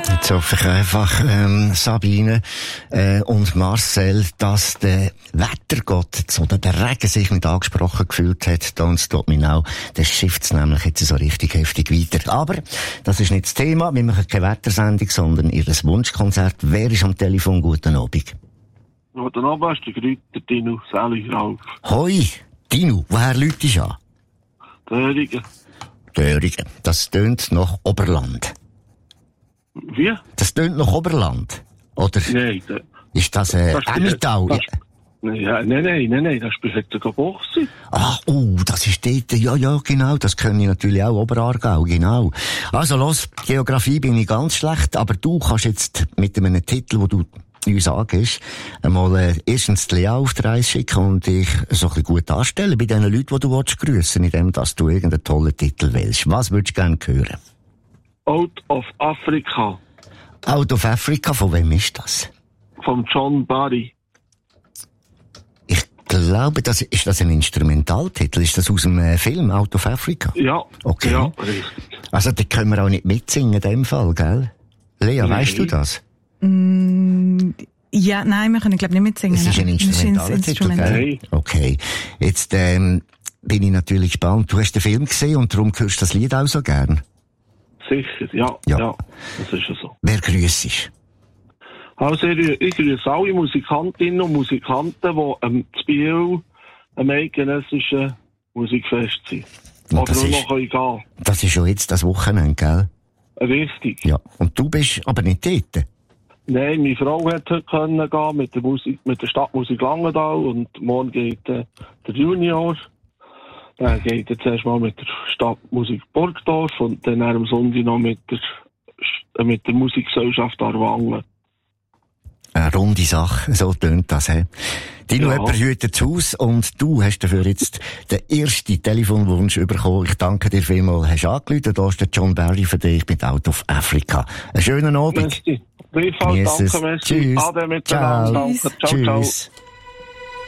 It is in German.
Jetzt hoffe ich einfach, Sabine und Marcel, dass der Wettergott oder der Regen sich nicht angesprochen gefühlt hat. Don't Stop Me Now. Der schifft's nämlich jetzt so richtig heftig weiter. Aber das ist nicht das Thema. Wir machen keine Wettersendung, sondern ihr Wunschkonzert. Wer ist am Telefon? Guten Abend. Guten Abend, ist der Grüter Dino Seligrauf. Hoi, Dino, woher läutest du an? Döringen. Döringen. Das tönt nach Oberland. Wie? Das tönt nach Oberland. Oder? Nein. Ist das Emmental? Nein, das ist bei Hettergebochse. Das ist dort, ja, genau, das kenne ich natürlich auch, Oberaargau, genau. Also los, Geografie bin ich ganz schlecht, aber du kannst jetzt mit einem Titel, wo du uns angehst, einmal erstens die Lea auf die Reise schicken und dich so ein bisschen gut anstellen bei den Leuten, die du grüssen willst, indem dass du irgendeinen tollen Titel wählst. Was würdest du gerne hören? Out of Africa. Out of Africa, von wem ist das? Von John Barry. Ich glaube, ist das ein Instrumentaltitel? Ist das aus dem Film Out of Africa? Ja. Okay. Ja, richtig. Also, da können wir auch nicht mitsingen in dem Fall, gell? Lea, weißt du das? Ja, nein, wir können, glaube ich, nicht mitsingen. Es ist ein Instrumentaltitel, gell? Okay. Jetzt, bin ich natürlich gespannt. Du hast den Film gesehen und darum hörst du das Lied auch so gern? Sicher, ja. Das ist ja so. Wer grüßt? Also, ich grüße alle Musikantinnen und Musikanten, die in Biel am eidgenössischen Musikfest sind. Oder nur noch gehen. Das ist schon jetzt das Wochenende, gell? Richtig. Ja. Und du bist aber nicht dort? Nein, meine Frau hat heute gehen mit der Stadtmusik Langenthal und morgen geht der Junior. Dann geht jetzt erstmal mit der Stadtmusik Burgdorf und dann am Sonntag noch mit der Musikgesellschaft Aarwangen. Eine runde Sache, so tönt das, he? Dino, jemand hütet das Haus und du hast dafür jetzt den ersten Telefonwunsch bekommen. Ich danke dir vielmals, hast angerufen. Da ist der John Barry für dich mit Out of Africa. Einen schönen Abend. Merci. Danke, merci. Tschüss. Ade miteinander. Ciao. Ciao, ciao. Tschüss.